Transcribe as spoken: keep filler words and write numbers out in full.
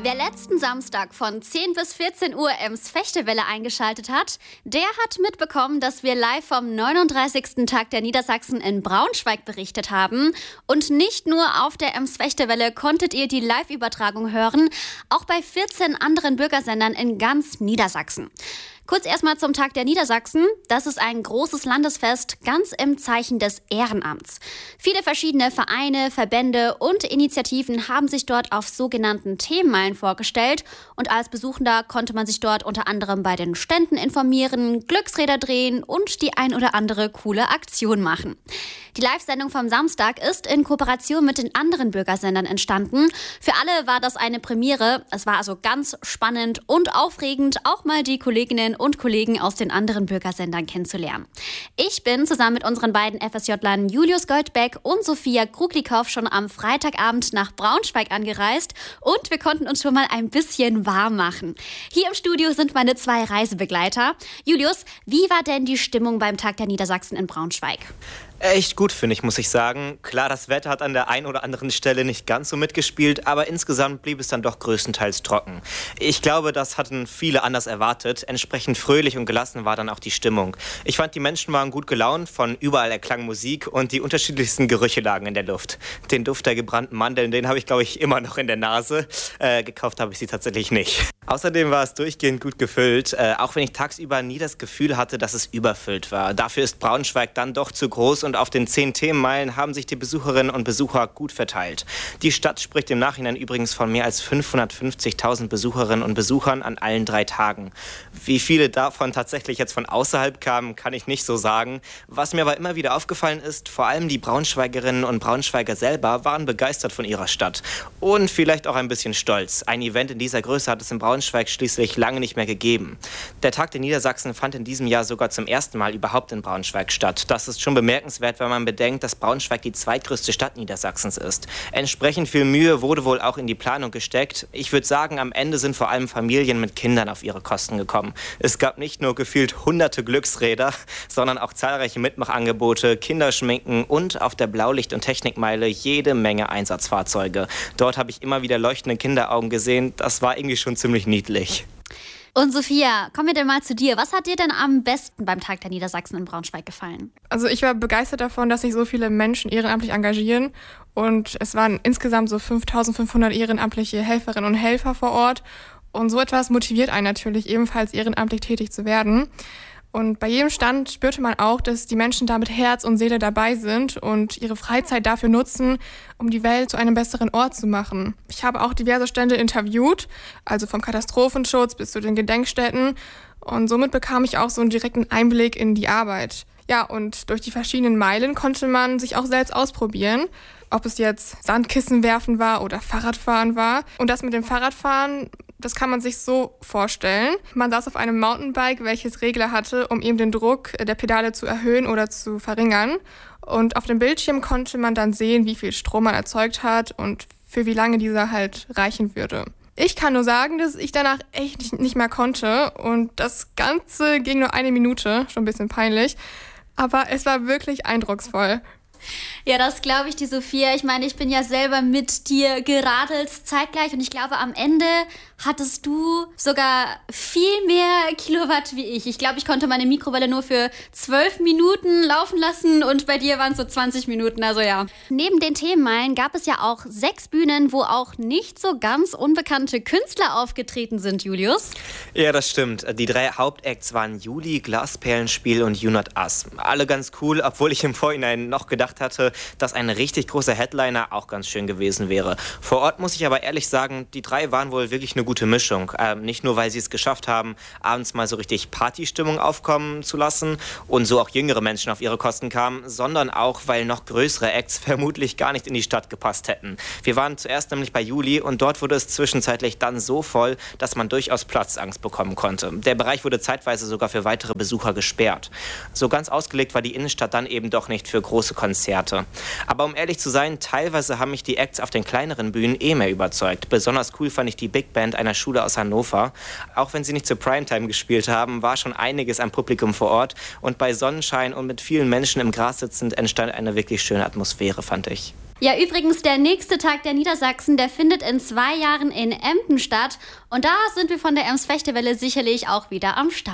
Wer letzten Samstag von zehn bis vierzehn Uhr Ems Fechtewelle eingeschaltet hat, der hat mitbekommen, dass wir live vom neununddreißigsten Tag der Niedersachsen in Braunschweig berichtet haben. Und nicht nur auf der Ems Fechtewelle konntet ihr die Live-Übertragung hören, auch bei vierzehn anderen Bürgersendern in ganz Niedersachsen. Kurz erstmal zum Tag der Niedersachsen. Das ist ein großes Landesfest, ganz im Zeichen des Ehrenamts. Viele verschiedene Vereine, Verbände und Initiativen haben sich dort auf sogenannten Themenmeilen vorgestellt. Und als Besuchender konnte man sich dort unter anderem bei den Ständen informieren, Glücksräder drehen und die ein oder andere coole Aktion machen. Die Live-Sendung vom Samstag ist in Kooperation mit den anderen Bürgersendern entstanden. Für alle war das eine Premiere. Es war also ganz spannend und aufregend, auch mal die Kolleginnen und Kollegen aus den anderen Bürgersendern kennenzulernen. Ich bin zusammen mit unseren beiden F S J-Lern Julius Goldbeck und Sophia Kruglikow schon am Freitagabend nach Braunschweig angereist und wir konnten uns schon mal ein bisschen warm machen. Hier im Studio sind meine zwei Reisebegleiter. Julius, wie war denn die Stimmung beim Tag der Niedersachsen in Braunschweig? Echt gut, finde ich, muss ich sagen. Klar, das Wetter hat an der einen oder anderen Stelle nicht ganz so mitgespielt, aber insgesamt blieb es dann doch größtenteils trocken. Ich glaube, das hatten viele anders erwartet. Entsprechend fröhlich und gelassen war dann auch die Stimmung. Ich fand, die Menschen waren gut gelaunt, von überall erklang Musik und die unterschiedlichsten Gerüche lagen in der Luft. Den Duft der gebrannten Mandeln, den habe ich, glaube ich, immer noch in der Nase. Äh, gekauft habe ich sie tatsächlich nicht. Außerdem war es durchgehend gut gefüllt, äh, auch wenn ich tagsüber nie das Gefühl hatte, dass es überfüllt war. Dafür ist Braunschweig dann doch zu groß und auf den zehn Themenmeilen haben sich die Besucherinnen und Besucher gut verteilt. Die Stadt spricht im Nachhinein übrigens von mehr als fünfhundertfünfzigtausend Besucherinnen und Besuchern an allen drei Tagen. Wie viele davon tatsächlich jetzt von außerhalb kamen, kann ich nicht so sagen. Was mir aber immer wieder aufgefallen ist, vor allem die Braunschweigerinnen und Braunschweiger selber waren begeistert von ihrer Stadt. Und vielleicht auch ein bisschen stolz. Ein Event in dieser Größe hat es in Braunschweig schließlich lange nicht mehr gegeben. Der Tag der Niedersachsen fand in diesem Jahr sogar zum ersten Mal überhaupt in Braunschweig statt. Das ist schon bemerkenswert, wenn man bedenkt, dass Braunschweig die zweitgrößte Stadt Niedersachsens ist. Entsprechend viel Mühe wurde wohl auch in die Planung gesteckt. Ich würde sagen, am Ende sind vor allem Familien mit Kindern auf ihre Kosten gekommen. Es gab nicht nur gefühlt hunderte Glücksräder, sondern auch zahlreiche Mitmachangebote, Kinderschminken und auf der Blaulicht- und Technikmeile jede Menge Einsatzfahrzeuge. Dort habe ich immer wieder leuchtende Kinderaugen gesehen. Das war irgendwie schon ziemlich niedlich. Und Sophia, kommen wir denn mal zu dir. Was hat dir denn am besten beim Tag der Niedersachsen in Braunschweig gefallen? Also ich war begeistert davon, dass sich so viele Menschen ehrenamtlich engagieren. Und es waren insgesamt so fünftausendfünfhundert ehrenamtliche Helferinnen und Helfer vor Ort. Und so etwas motiviert einen natürlich, ebenfalls ehrenamtlich tätig zu werden. Und bei jedem Stand spürte man auch, dass die Menschen da mit Herz und Seele dabei sind und ihre Freizeit dafür nutzen, um die Welt zu einem besseren Ort zu machen. Ich habe auch diverse Stände interviewt, also vom Katastrophenschutz bis zu den Gedenkstätten. Und somit bekam ich auch so einen direkten Einblick in die Arbeit. Ja, und durch die verschiedenen Meilen konnte man sich auch selbst ausprobieren, ob es jetzt Sandkissen werfen war oder Fahrradfahren war. Und das mit dem Fahrradfahren, das kann man sich so vorstellen. Man saß auf einem Mountainbike, welches Regler hatte, um eben den Druck der Pedale zu erhöhen oder zu verringern. Und auf dem Bildschirm konnte man dann sehen, wie viel Strom man erzeugt hat und für wie lange dieser halt reichen würde. Ich kann nur sagen, dass ich danach echt nicht mehr konnte und das Ganze ging nur eine Minute, schon ein bisschen peinlich, aber es war wirklich eindrucksvoll. Ja, das glaube ich, die Sophia. Ich meine, ich bin ja selber mit dir geradelt zeitgleich und ich glaube, am Ende hattest du sogar viel mehr Kilowatt wie ich. Ich glaube, ich konnte meine Mikrowelle nur für zwölf Minuten laufen lassen und bei dir waren es so zwanzig Minuten, also ja. Neben den Themenmeilen gab es ja auch sechs Bühnen, wo auch nicht so ganz unbekannte Künstler aufgetreten sind, Julius. Ja, das stimmt. Die drei Hauptacts waren Juli, Glasperlenspiel und You Not Us. Alle ganz cool, obwohl ich im Vorhinein noch gedacht hatte, dass ein richtig großer Headliner auch ganz schön gewesen wäre. Vor Ort muss ich aber ehrlich sagen, die drei waren wohl wirklich eine gute Mischung. Ähm, nicht nur, weil sie es geschafft haben, abends mal so richtig Partystimmung aufkommen zu lassen und so auch jüngere Menschen auf ihre Kosten kamen, sondern auch, weil noch größere Acts vermutlich gar nicht in die Stadt gepasst hätten. Wir waren zuerst nämlich bei Juli und dort wurde es zwischenzeitlich dann so voll, dass man durchaus Platzangst bekommen konnte. Der Bereich wurde zeitweise sogar für weitere Besucher gesperrt. So ganz ausgelegt war die Innenstadt dann eben doch nicht für große Konzerte. Aber um ehrlich zu sein, teilweise haben mich die Acts auf den kleineren Bühnen eh mehr überzeugt. Besonders cool fand ich die Big Band einer Schule aus Hannover. Auch wenn sie nicht zur Primetime gespielt haben, war schon einiges am Publikum vor Ort. Und bei Sonnenschein und mit vielen Menschen im Gras sitzend entstand eine wirklich schöne Atmosphäre, fand ich. Ja, übrigens, der nächste Tag der Niedersachsen, der findet in zwei Jahren in Emden statt. Und da sind wir von der Ems Fechtewelle sicherlich auch wieder am Start.